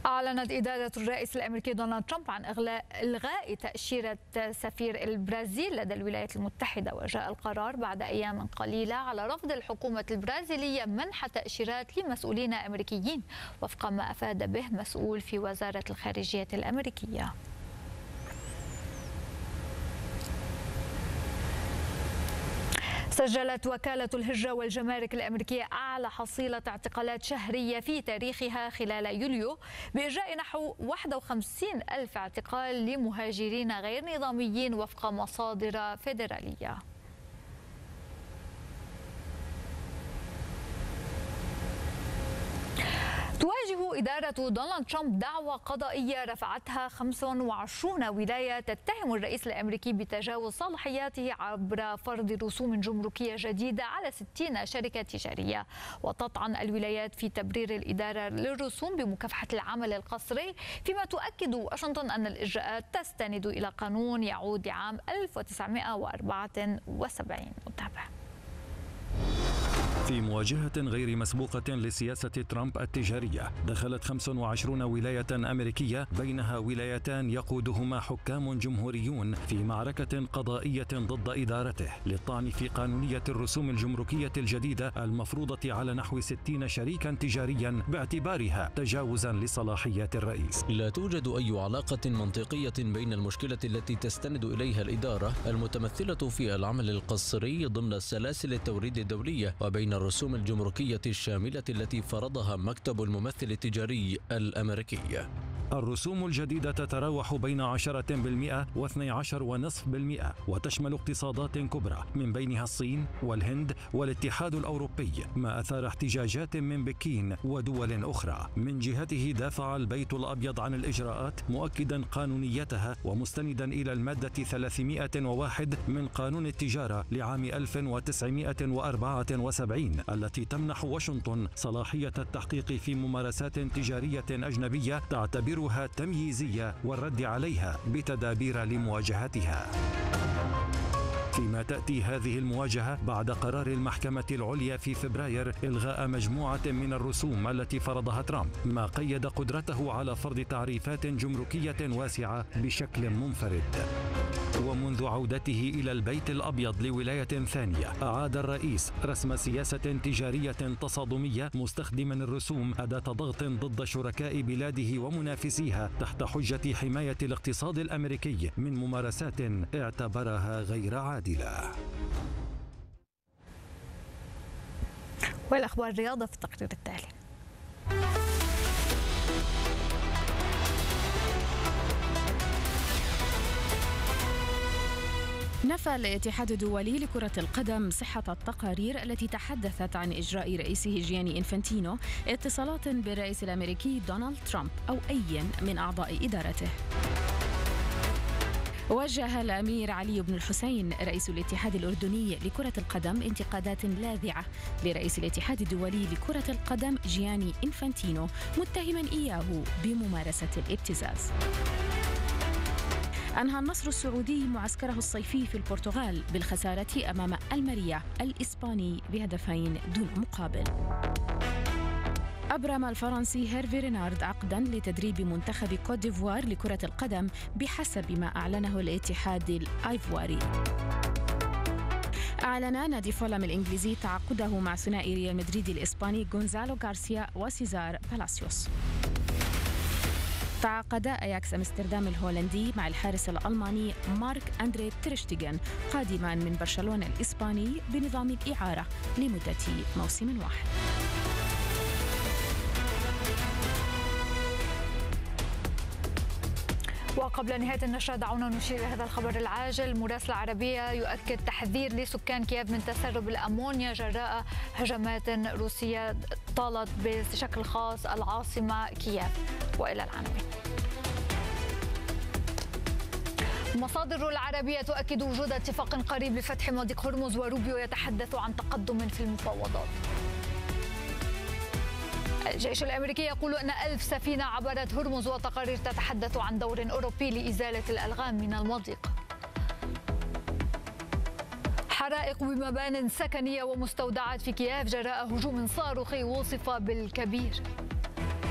أعلنت إدارة الرئيس الأمريكي دونالد ترامب عن إلغاء تأشيرة سفير البرازيل لدى الولايات المتحدة، وجاء القرار بعد أيام قليلة على رفض الحكومة البرازيلية منح تأشيرات لمسؤولين أمريكيين، وفق ما أفاد به مسؤول في وزارة الخارجية الأمريكية. سجلت وكالة الهجرة والجمارك الأمريكية أعلى حصيلة اعتقالات شهرية في تاريخها خلال يوليو، بإجراء نحو 51 ألف اعتقال لمهاجرين غير نظاميين وفق مصادر فيدرالية. تواجه إدارة دونالد ترامب دعوى قضائية رفعتها 25 ولاية تتهم الرئيس الأمريكي بتجاوز صلاحياته عبر فرض رسوم جمركية جديدة على 60 شركة تجارية، وتطعن الولايات في تبرير الإدارة للرسوم بمكافحة العمل القسري، فيما تؤكد واشنطن أن الإجراءات تستند إلى قانون يعود لعام 1974. متابع. في مواجهة غير مسبوقة لسياسة ترامب التجارية، دخلت 25 ولاية أمريكية بينها ولايتان يقودهما حكام جمهوريون في معركة قضائية ضد إدارته للطعن في قانونية الرسوم الجمركية الجديدة المفروضة على نحو 60 شريكا تجاريا باعتبارها تجاوزا لصلاحيات الرئيس. لا توجد أي علاقة منطقية بين المشكلة التي تستند إليها الإدارة المتمثلة في العمل القسري ضمن سلاسل التوريد الدولية وبين الرسوم الجمركية الشاملة التي فرضها مكتب الممثل التجاري الأمريكي. الرسوم الجديدة تتراوح بين 10% و12.5%، وتشمل اقتصادات كبرى من بينها الصين والهند والاتحاد الأوروبي، ما أثار احتجاجات من بكين ودول أخرى. من جهته دافع البيت الأبيض عن الإجراءات مؤكدا قانونيتها ومستندا إلى المادة 301 من قانون التجارة لعام 1974 التي تمنح واشنطن صلاحية التحقيق في ممارسات تجارية أجنبية تعتبرها تمييزية والرد عليها بتدابير لمواجهتها. فيما تأتي هذه المواجهة بعد قرار المحكمة العليا في فبراير إلغاء مجموعة من الرسوم التي فرضها ترامب، ما قيد قدرته على فرض تعريفات جمركية واسعة بشكل منفرد. ومنذ عودته إلى البيت الأبيض لولاية ثانية، أعاد الرئيس رسم سياسة تجارية تصادمية مستخدما الرسوم أداة ضغط ضد شركاء بلاده ومنافسيها تحت حجة حماية الاقتصاد الأمريكي من ممارسات اعتبرها غير عادلة. والأخبار الرياضة في التقرير التالي. نفى الاتحاد الدولي لكرة القدم صحة التقارير التي تحدثت عن إجراء رئيسه جياني إنفانتينو اتصالات بالرئيس الأمريكي دونالد ترامب أو أي من أعضاء إدارته. وجه الأمير علي بن الحسين رئيس الاتحاد الأردني لكرة القدم انتقادات لاذعة لرئيس الاتحاد الدولي لكرة القدم جياني إنفانتينو، متهما إياه بممارسة الابتزاز. أنهى النصر السعودي معسكره الصيفي في البرتغال بالخسارة أمام الماريا الإسباني بهدفين دون مقابل. أبرم الفرنسي هيرفي رينارد عقدا لتدريب منتخب كوت ديفوار لكرة القدم بحسب ما أعلنه الاتحاد الآيفواري. أعلن نادي فولام الإنجليزي تعاقده مع ثنائي ريال مدريد الإسباني غونزالو غارسيا وسيزار بالاسيوس. تعاقد أياكس أمستردام الهولندي مع الحارس الألماني مارك أندري تيرشتيغن قادما من برشلونة الإسباني بنظام الإعارة لمدة موسم واحد. وقبل نهاية النشرة دعونا نشير إلى هذا الخبر العاجل. مراسلة عربية يؤكد تحذير لسكان كييف من تسرب الأمونيا جراء هجمات روسية طالت بشكل خاص العاصمة كييف. وإلى العناوين. المصادر العربية تؤكد وجود اتفاق قريب لفتح مضيق هرمز، وروبيو يتحدث عن تقدم في المفاوضات. الجيش الأمريكي يقول أن 1000 سفينة عبرت هرمز، وتقارير تتحدث عن دور أوروبي لإزالة الألغام من المضيق. حرائق بمبان سكنية ومستودعات في كييف جراء هجوم صاروخي وصف بالكبير.